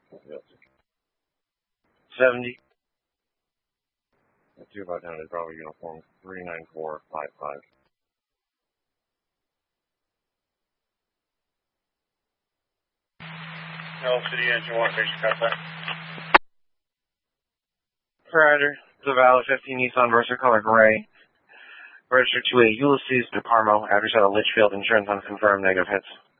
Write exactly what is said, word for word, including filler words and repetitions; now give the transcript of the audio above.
seventy. Two five ten is Bravo uniform three nine four five five. No City Engine one, station contact. Ryder, Zavala fifteen Nissan Versa color gray. Registered to a Ulysses DeParmo, address out of Litchfield, insurance unconfirmed, negative hits.